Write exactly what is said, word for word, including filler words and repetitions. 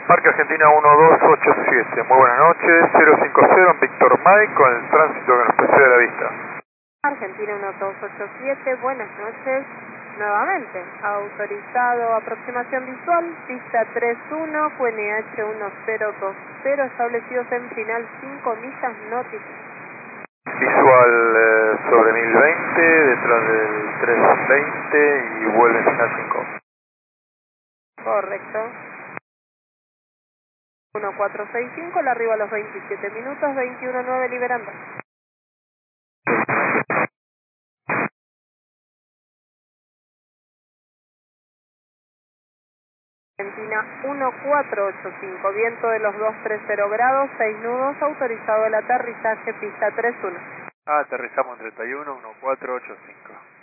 Parque Argentina uno dos ocho siete, muy buenas noches, cero cinco cero en Víctor Mike con el tránsito que nos precede a la vista. Argentina uno dos ocho siete, buenas noches, nuevamente, autorizado aproximación visual, pista tres uno, Q N H uno cero dos cero, establecidos en final cinco millas, noticia. Visual eh, sobre mil veinte, detrás del trescientos veinte y vuelve en final cinco. Correcto. uno cuatro seis cinco, la arriba a los veintisiete minutos, veintiuno nueve liberando. Argentina uno cuatro ocho cinco, viento de los doscientos treinta grados, seis nudos, autorizado el aterrizaje, pista tres uno. Ah, aterrizamos en treinta y uno, uno cuatro ocho cinco.